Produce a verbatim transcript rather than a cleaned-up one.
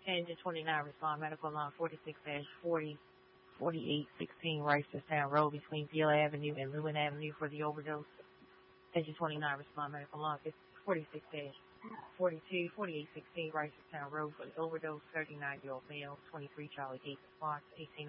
Engine twenty-nine, respond medical alarm forty-six dash forty, forty-eight sixteen Ricerstown Road between Villa Avenue and Lewin Avenue for the overdose. Engine twenty-nine, respond medical alarm forty-six dash forty-two, forty-eight sixteen Ricerstown Road for the overdose. thirty-nine-year-old male, twenty-three Charlie Gate response, eighteen